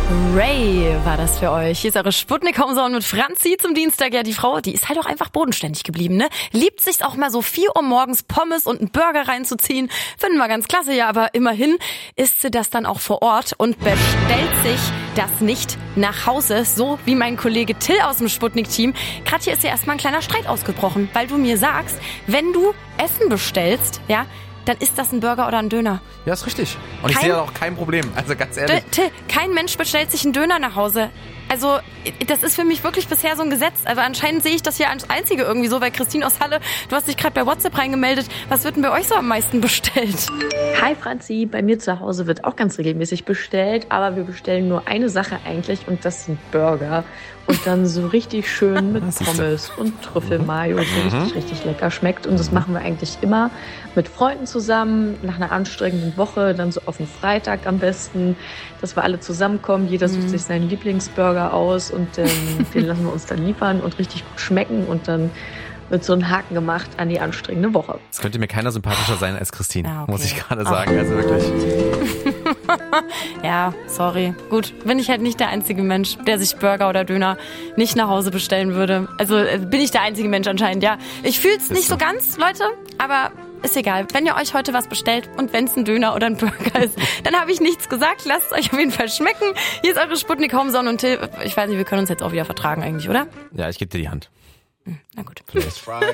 Ray war das für euch. Hier ist eure Sputnik-Homezone mit Franzi zum Dienstag. Ja, die Frau, die ist halt auch einfach bodenständig geblieben, ne? Liebt sich's auch mal so 4 Uhr morgens Pommes und einen Burger reinzuziehen. Finden wir ganz klasse, ja, aber immerhin isst sie das dann auch vor Ort und bestellt sich das nicht nach Hause, so wie mein Kollege Till aus dem Sputnik-Team. Gerade hier ist ja erstmal ein kleiner Streit ausgebrochen, weil du mir sagst, wenn du Essen bestellst, ja, dann ist das ein Burger oder ein Döner. Ja, ist richtig. Und ich sehe da auch kein Problem. Also ganz ehrlich. Till, kein Mensch bestellt sich einen Döner nach Hause. Also, das ist für mich wirklich bisher so ein Gesetz. Also anscheinend sehe ich das hier als Einzige irgendwie so, weil Christine aus Halle, du hast dich gerade bei WhatsApp reingemeldet. Was wird denn bei euch so am meisten bestellt? Hi Franzi, bei mir zu Hause wird auch ganz regelmäßig bestellt, aber wir bestellen nur eine Sache eigentlich und das sind Burger. Und dann so richtig schön mit Pommes und Trüffelmayo, die richtig lecker schmeckt. Und das machen wir eigentlich immer mit Freunden zusammen, nach einer anstrengenden Woche, dann so auf den Freitag am besten, dass wir alle zusammenkommen. Jeder sucht sich seinen Lieblingsburger aus und den lassen wir uns dann liefern und richtig gut schmecken. Und dann wird so ein Haken gemacht an die anstrengende Woche. Es könnte mir keiner sympathischer sein als Christine, Ja, okay. muss ich gerade sagen. Also wirklich. Ja, sorry. Gut, bin ich halt nicht der einzige Mensch, der sich Burger oder Döner nicht nach Hause bestellen würde. Also bin ich der einzige Mensch anscheinend, ja. Ich fühl's nicht so ganz, Leute, aber ist egal. Wenn ihr euch heute was bestellt und wenn es ein Döner oder ein Burger ist, dann habe ich nichts gesagt. Lasst es euch auf jeden Fall schmecken. Hier ist eure Sputnik Homezone und Till. Ich weiß nicht, wir können uns jetzt auch wieder vertragen eigentlich, oder? Ja, ich gebe dir die Hand. Na gut.